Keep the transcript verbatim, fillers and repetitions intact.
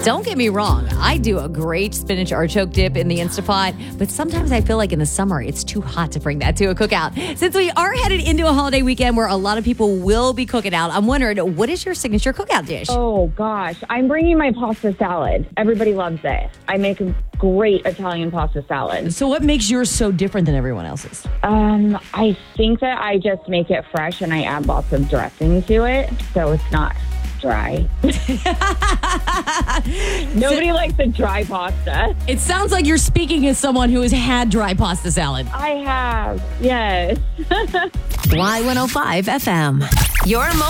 Don't get me wrong. I do a great spinach artichoke dip in the Instapot, but sometimes I feel like in the summer it's too hot to bring that to a cookout. Since we are headed into a holiday weekend where a lot of people will be cooking out, I'm wondering, what is your signature cookout dish? Oh, gosh. I'm bringing my pasta salad. Everybody loves it. I make a great Italian pasta salad. So what makes yours so different than everyone else's? Um, I think that I just make it fresh and I add lots of dressing to it, so it's not dry. Nobody so, likes a dry pasta. It sounds like you're speaking as someone who has had dry pasta salad. I have, yes. Y one oh five F M. Your